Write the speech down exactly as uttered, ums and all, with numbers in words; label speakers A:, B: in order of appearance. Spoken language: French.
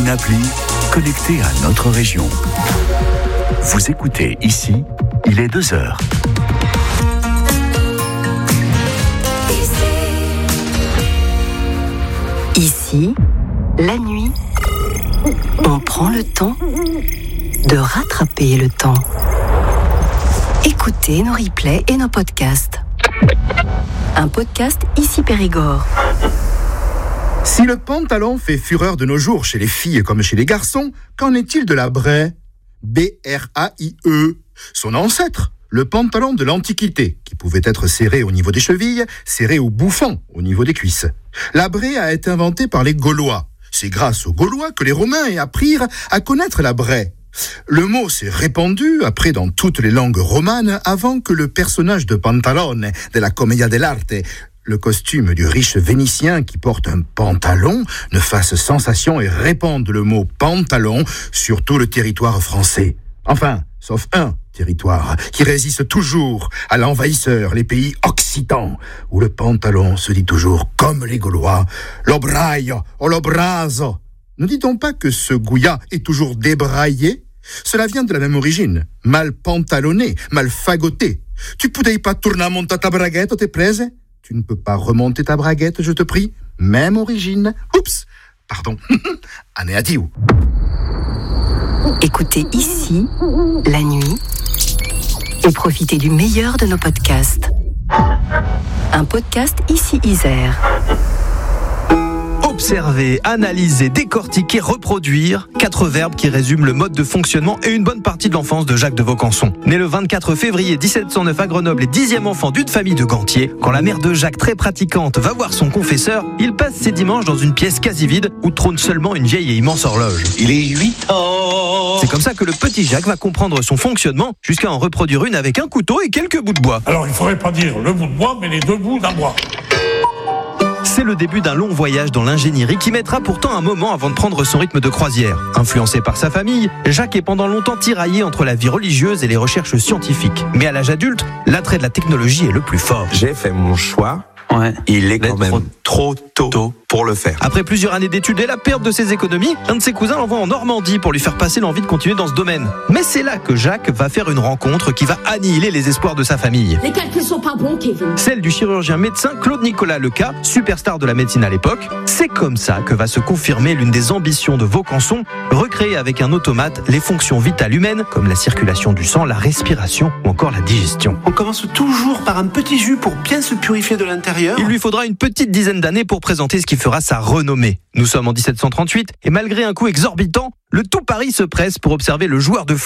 A: une appli connectée à notre région. Vous écoutez ici, il est deux heures.
B: Ici, la nuit, on prend le temps de rattraper le temps. Écoutez nos replays et nos podcasts. Un podcast Ici Périgord.
C: Si le pantalon fait fureur de nos jours chez les filles comme chez les garçons, qu'en est-il de la braie ? B R A I E. Son ancêtre, le pantalon de l'Antiquité, qui pouvait être serré au niveau des chevilles, serré au bouffon au niveau des cuisses. La braie a été inventée par les Gaulois. C'est grâce aux Gaulois que les Romains apprirent à connaître la braie. Le mot s'est répandu après dans toutes les langues romanes avant que le personnage de Pantalone de la Commedia dell'arte, le costume du riche Vénitien qui porte un pantalon, ne fasse sensation et répande le mot pantalon sur tout le territoire français. Enfin, sauf un territoire qui résiste toujours à l'envahisseur, les pays occitans, où le pantalon se dit toujours, comme les Gaulois, l'obraio o l'obraso. Ne dit-on pas que ce gouillat est toujours débraillé ? Cela vient de la même origine, mal pantalonné, mal fagoté. Tu pouvais pas tourner monter ta braguette, t'es plaise ? Tu ne peux pas remonter ta braguette, je te prie. Même origine. Oups, pardon. Anéadiou.
B: Écoutez ici, la nuit, et profitez du meilleur de nos podcasts. Un podcast Ici Isère.
D: Observer, analyser, décortiquer, reproduire. Quatre verbes qui résument le mode de fonctionnement et une bonne partie de l'enfance de Jacques de Vaucanson. Né le vingt-quatre février dix-sept cent neuf à Grenoble et dixième enfant d'une famille de gantiers, quand la mère de Jacques, très pratiquante, va voir son confesseur, il passe ses dimanches dans une pièce quasi vide où trône seulement une vieille et immense horloge.
E: Il est huit ans.
D: C'est comme ça que le petit Jacques va comprendre son fonctionnement jusqu'à en reproduire une avec un couteau et quelques bouts de bois.
F: Alors il faudrait pas dire le bout de bois, mais les deux bouts d'un bois.
D: C'est le début d'un long voyage dans l'ingénierie qui mettra pourtant un moment avant de prendre son rythme de croisière. Influencé par sa famille, Jacques est pendant longtemps tiraillé entre la vie religieuse et les recherches scientifiques. Mais à l'âge adulte, l'attrait de la technologie est le plus fort.
E: J'ai fait mon choix.
G: Ouais.
E: Il est quand
G: Trop
E: même trop tôt,
G: tôt.
E: pour le faire.
D: Après plusieurs années d'études et la perte de ses économies, un de ses cousins l'envoie en Normandie pour lui faire passer l'envie de continuer dans ce domaine. Mais c'est là que Jacques va faire une rencontre qui va annihiler les espoirs de sa famille.
H: Les calculs sont pas bons, Kevin.
D: Celle du chirurgien médecin Claude Nicolas Leca, superstar de la médecine à l'époque. C'est comme ça que va se confirmer l'une des ambitions de Vaucanson, recréer avec un automate les fonctions vitales humaines, comme la circulation du sang, la respiration ou encore la digestion.
G: On commence toujours par un petit jus pour bien se purifier de l'intérieur.
D: Il lui faudra une petite dizaine d'années pour présenter ce qui fera sa renommée. Nous sommes en dix-sept cent trente-huit et malgré un coût exorbitant, le tout Paris se presse pour observer le joueur de